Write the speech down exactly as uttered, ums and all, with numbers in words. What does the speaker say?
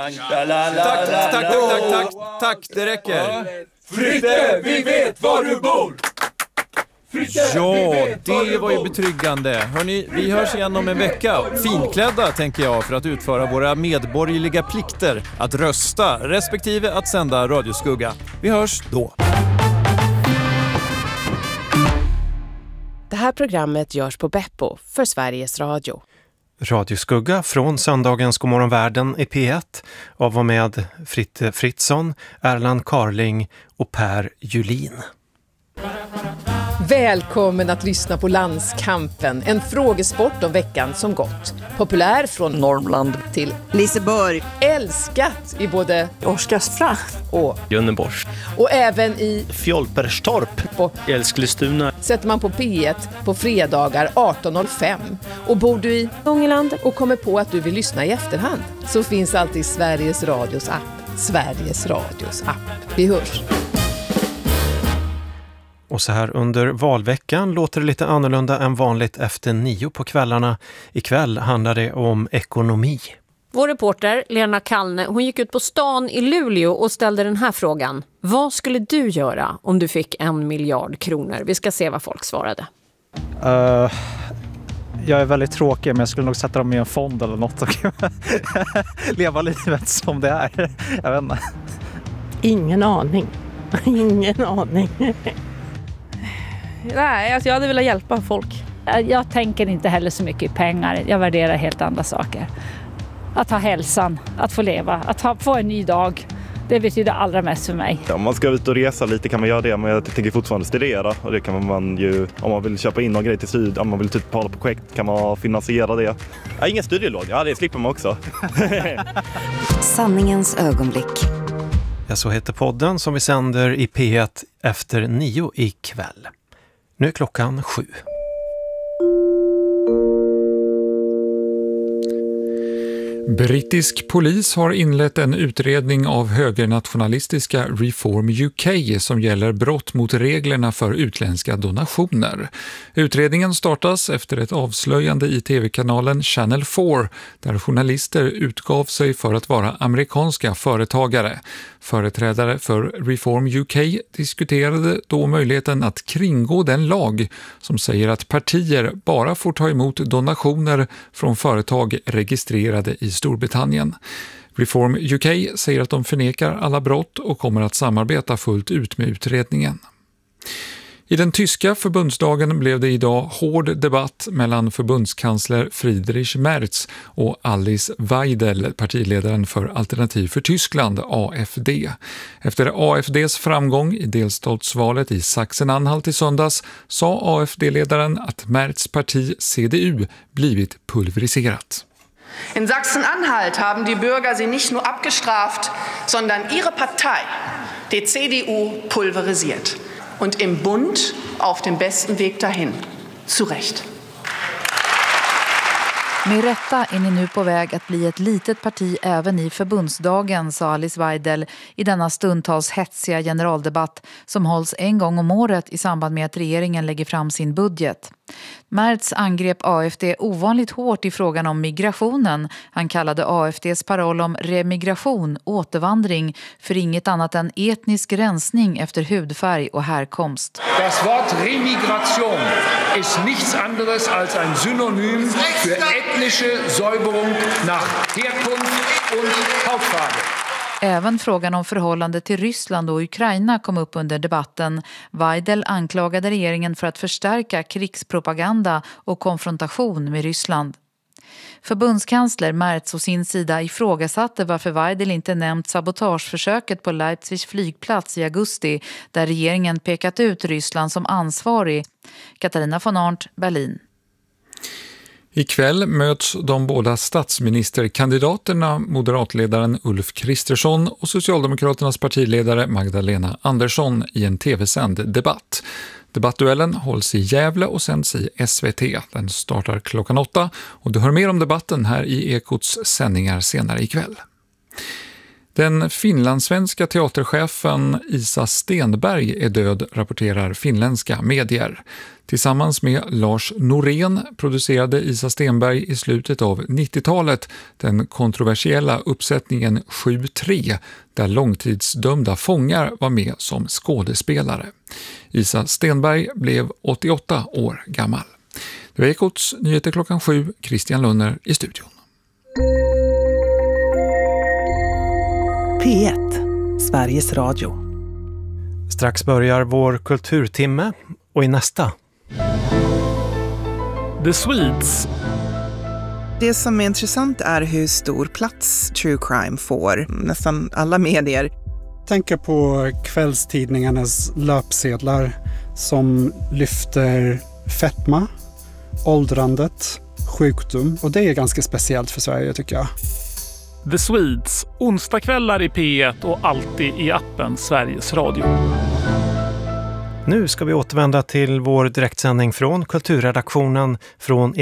Tack, tack, tack, tack, tack, tack, det räcker. Fritte, vi vet var du bor! Fritte, Ja, det var ju betryggande. Hörrni, vi hörs igen om en vecka. Finklädda, tänker jag, för att utföra våra medborgerliga plikter. Att rösta, respektive att sända Radioskugga. Vi hörs då. Det här programmet görs på Beppo för Sveriges Radio. Radioskugga från söndagens Godmorgonvärlden i P ett av och med Fritte Fritzson, Erland Karling och Per Julin. Välkommen att lyssna på Landskampen, en frågesport om veckan som gått. Populär från Norrland till Liseborg. Älskat i både Oskarsfra och Gönnebors. Och även i Fjolperstorp på Älsklestuna. Sätter man på P ett på fredagar arton noll fem. Och bor du i Ångerland och kommer på att du vill lyssna i efterhand, så finns alltid Sveriges Radios app. Sveriges Radios app. Vi hörs. Och så här under valveckan låter det lite annorlunda än vanligt efter nio på kvällarna. Ikväll handlar det om ekonomi. Vår reporter Lena Kallne, hon gick ut på stan i Luleå och ställde den här frågan. Vad skulle du göra om du fick en miljard kronor? Vi ska se vad folk svarade. Uh, jag är väldigt tråkig, men jag skulle nog sätta dem i en fond eller något och leva livet som det är. Jag vet inte. Ingen aning. Ingen aning. Nej, alltså jag hade velat hjälpa folk. Jag tänker inte heller så mycket i pengar. Jag värderar helt andra saker. Att ha hälsan, att få leva, att ha, få en ny dag. Det betyder allra mest för mig. Om man ska ut och resa lite kan man göra det, men jag tänker fortfarande studera. Och det kan man ju, om man vill köpa in någon grej till syd, om man vill typ hålla på projekt, kan man finansiera det. Ja, ingen studielån, ja det slipper man också. Sanningens ögonblick. Ja, så heter podden som vi sänder i P ett efter nio ikväll. Nu är klockan sju. Brittisk polis har inlett en utredning av högernationalistiska Reform U K som gäller brott mot reglerna för utländska donationer. Utredningen startas efter ett avslöjande i tv-kanalen Channel four där journalister utgav sig för att vara amerikanska företagare. Företrädare för Reform U K diskuterade då möjligheten att kringgå den lag som säger att partier bara får ta emot donationer från företag registrerade i Storbritannien. Reform U K säger att de förnekar alla brott och kommer att samarbeta fullt ut med utredningen. I den tyska förbundsdagen blev det idag hård debatt mellan förbundskansler Friedrich Merz och Alice Weidel, partiledaren för Alternativ för Tyskland, A F D. Efter A F Ds framgång i delstatsvalet i Sachsen-Anhalt i söndags sa A F D-ledaren att Merz parti C D U blivit pulveriserat. In Sachsen-Anhalt haben die Bürger sie nicht nur abgestraft, sondern ihre Partei, die C D U, pulverisiert. Und im Bund auf dem besten Weg dahin. Zu Recht. Med rätta är ni nu på väg att bli ett litet parti även i förbundsdagen, sa Alice Weidel i denna stundtals hetsiga generaldebatt som hålls en gång om året i samband med att regeringen lägger fram sin budget. Merz angrep A F D ovanligt hårt i frågan om migrationen. Han kallade A F Ds paroll om remigration, återvandring, för inget annat än etnisk rensning efter hudfärg och härkomst. Das Wort Remigration ist nichts anderes als ein Synonym für ethnische Säuberung nach Herkunft und Hautfarbe. Även frågan om förhållande till Ryssland och Ukraina kom upp under debatten. Weidel anklagade regeringen för att förstärka krigspropaganda och konfrontation med Ryssland. Förbundskansler Merz å sin sida ifrågasatte varför Weidel inte nämnt sabotageförsöket på Leipzigs flygplats i augusti där regeringen pekat ut Ryssland som ansvarig. Katarina von Arndt, Berlin. Ikväll möts de båda statsministerkandidaterna, moderatledaren Ulf Kristersson och Socialdemokraternas partiledare Magdalena Andersson i en tv-sänd debatt. Debattduellen hålls i Gävle och sänds i S V T. Den startar klockan åtta och du hör mer om debatten här i Ekots sändningar senare ikväll. Den finlandssvenska teaterchefen Isa Stenberg är död, rapporterar finländska medier. Tillsammans med Lars Norén producerade Isa Stenberg i slutet av nittiotalet den kontroversiella uppsättningen sju tre, där långtidsdömda fångar var med som skådespelare. Isa Stenberg blev åttioåtta år gammal. Det var Ekots nyheter klockan sju, Christian Lunner i studion. P ett, Sveriges Radio. Strax börjar vår kulturtimme och i nästa. The Swedes. Det som är intressant är hur stor plats true crime får. Nästan alla medier. Tänker på kvällstidningarnas löpsedlar som lyfter fetma, åldrandet, sjukdom. Och det är ganska speciellt för Sverige tycker jag. The Swedes, onsdagskvällar i P ett och alltid i appen Sveriges Radio. Nu ska vi återvända till vår direktsändning från kulturredaktionen från